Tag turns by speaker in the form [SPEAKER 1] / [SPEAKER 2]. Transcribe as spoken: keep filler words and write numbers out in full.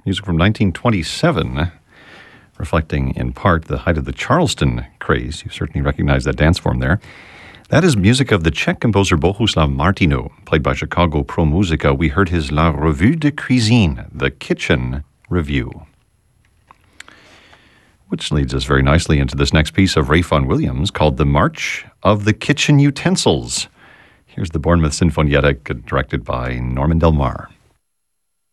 [SPEAKER 1] music from nineteen twenty-seven, reflecting in part the height of the Charleston craze. You certainly recognize that dance form there. That is music of the Czech composer Bohuslav Martinů, played by Chicago Pro Musica. We heard his La Revue de Cuisine, the Kitchen Review. Which leads us very nicely into this next piece of Ralph Vaughan Williams called The March of the Kitchen Utensils. Here's the Bournemouth Sinfonietta, directed by Norman Del Mar.